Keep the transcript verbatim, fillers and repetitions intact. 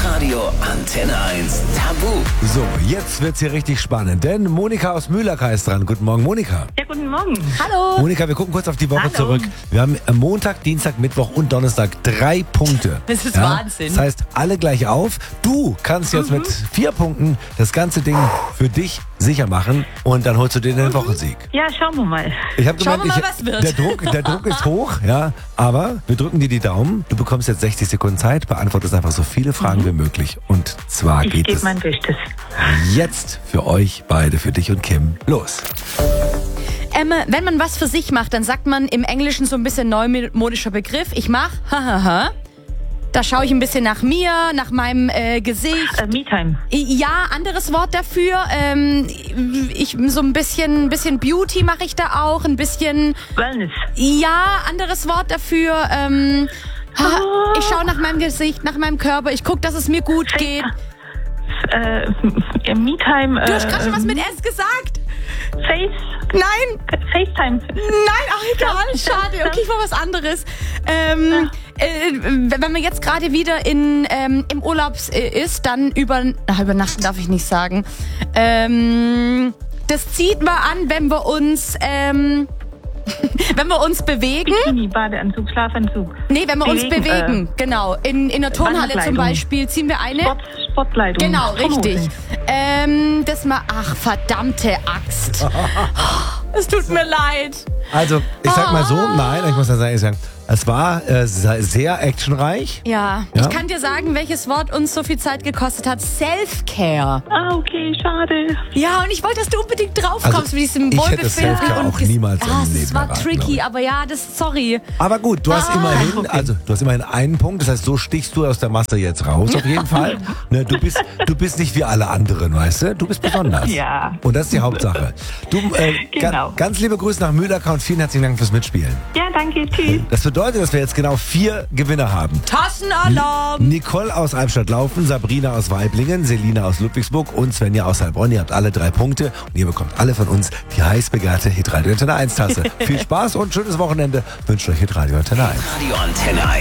Hitradio Antenne eins Tabu. So, jetzt wird's hier richtig spannend, denn Monika aus Mühlacker ist dran. Guten Morgen, Monika. Ja, guten Morgen. Hallo. Monika, wir gucken kurz auf die Woche Hallo. zurück. Wir haben am Montag, Dienstag, Mittwoch und Donnerstag drei Punkte. Das ist Wahnsinn. Das heißt, alle gleich auf. Du kannst jetzt Mhm. mit vier Punkten das ganze Ding für dich sicher machen und dann holst du dir den Wochensieg. Ja, schauen wir mal. Ich habe Schauen gemerkt, wir mal, ich, was wird. Der, Druck, der Druck ist hoch, ja, aber wir drücken dir die Daumen. Du bekommst jetzt sechzig Sekunden Zeit, beantwortest einfach so viele Fragen wie möglich. Und zwar Ich geht gebe es mein Bestes. jetzt für euch beide, für dich und Kim, los. Ähm, wenn man was für sich macht, dann sagt man im Englischen so ein bisschen neumodischer Begriff. Ich mach, hahaha. Da schaue ich ein bisschen nach mir, nach meinem äh, Gesicht. Äh, Me-Time. Ja, anderes Wort dafür. Ähm, ich so ein bisschen, bisschen Beauty mache ich da auch, ein bisschen. Wellness. Ja, anderes Wort dafür. Ähm, ha, ich schaue nach meinem Gesicht, nach meinem Körper. Ich gucke, dass es mir gut geht. Äh, Me-Time. Du hast gerade schon was mit S gesagt. Face. Nein, FaceTime. nein, ach egal, schade. Okay, ich war was anderes. Ähm, äh, wenn man jetzt gerade wieder in, ähm, im Urlaub äh, ist, dann über, ach, übernachten darf ich nicht sagen. Ähm, das zieht man an, wenn wir uns, ähm, wenn wir uns bewegen. Bikini, Badeanzug, Schlafanzug. Nee, wenn wir uns Bewegen, bewegen, genau. In, in der Turnhalle zum Wandkleidung. Beispiel ziehen wir eine. Sport, Sportkleidung. Genau, Turmhose. richtig. Ähm, das mal, ach, verdammte Axt. Es tut mir leid. Also, ich sag mal so, Ah. nein, ich muss das ehrlich sagen, es war äh, sehr actionreich. Ja, Ja? ich kann dir sagen, welches Wort uns so viel Zeit gekostet hat. Self-Care. Ah, okay, schade. Ja, und ich wollte, dass du unbedingt drauf Also, kommst mit diesem ich hätte Wohlbefinden. Self-Care und auch ges- niemals im ah, Leben es war erraten, glaub tricky, ich. aber ja, das, sorry. Aber gut, du hast Ah. immerhin, Okay. also du hast immerhin einen Punkt, das heißt, so stichst du aus der Masse jetzt raus, auf jeden Fall. Ne, du bist, du bist nicht wie alle anderen, weißt du? Du bist besonders. Ja. Und das ist die Hauptsache. Du, äh, Genau. ga, ganz liebe Grüße nach Mühlacker und vielen herzlichen Dank fürs Mitspielen. Ja, danke. Tschüss. Das bedeutet, dass wir jetzt genau vier Gewinner haben. Tassenalarm. Nicole aus Albstadt-Laufen, Sabrina aus Waiblingen, Selina aus Ludwigsburg und Svenja aus Heilbronn. Ihr habt alle drei Punkte und ihr bekommt alle von uns die heiß begehrte Hitradio Antenne eins Tasse. Viel Spaß und schönes Wochenende wünscht euch Hitradio Antenne eins. Radio Antenne eins.